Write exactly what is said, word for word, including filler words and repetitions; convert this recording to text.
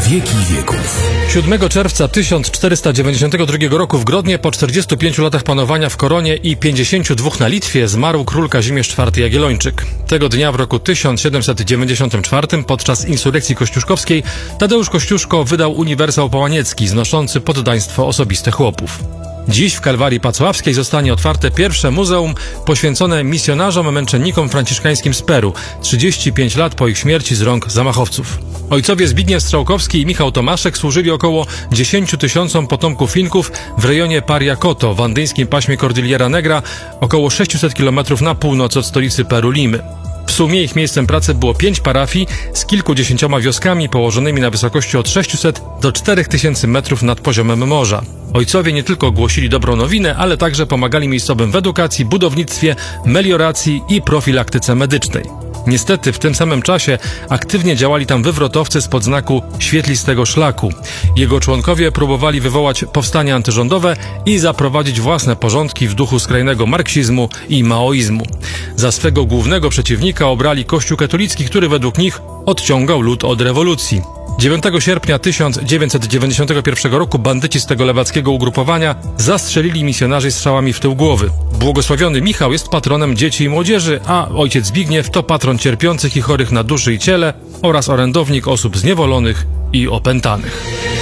wieki wieków. siódmego czerwca tysiąc czterysta dziewięćdziesiątego drugiego roku w Grodnie po czterdziestu pięciu latach panowania w Koronie i pięćdziesięciu dwóch na Litwie zmarł król Kazimierz czwarty Jagiellończyk. Tego dnia w roku tysiąc siedemset dziewięćdziesiątym czwartym podczas insurekcji kościuszkowskiej Tadeusz Kościuszko wydał uniwersał połaniecki znoszący poddaństwo osobiste chłopów. Dziś w Kalwarii Pacławskiej zostanie otwarte pierwsze muzeum poświęcone misjonarzom męczennikom franciszkańskim z Peru, trzydzieści pięć lat po ich śmierci z rąk zamachowców. Ojcowie Zbigniew Strzałkowski i Michał Tomaszek służyli około dziesięciu tysiącom potomków Finków w rejonie Pariacoto w andyjskim paśmie Cordillera Negra, około sześciuset kilometrów na północ od stolicy Peru Limy. W sumie ich miejscem pracy było pięć parafii z kilkudziesięcioma wioskami położonymi na wysokości od sześciuset do czterech tysięcy metrów nad poziomem morza. Ojcowie nie tylko głosili dobrą nowinę, ale także pomagali miejscowym w edukacji, budownictwie, melioracji i profilaktyce medycznej. Niestety w tym samym czasie aktywnie działali tam wywrotowcy spod znaku Świetlistego Szlaku. Jego członkowie próbowali wywołać powstania antyrządowe i zaprowadzić własne porządki w duchu skrajnego marksizmu i maoizmu. Za swego głównego przeciwnika obrali Kościół katolicki, który według nich odciągał lud od rewolucji. dziewiątego sierpnia tysiąc dziewięćset dziewięćdziesiątego pierwszego roku bandyci z tego lewackiego ugrupowania zastrzelili misjonarzy strzałami w tył głowy. Błogosławiony Michał jest patronem dzieci i młodzieży, a ojciec Zbigniew to patron cierpiących i chorych na duszy i ciele oraz orędownik osób zniewolonych i opętanych.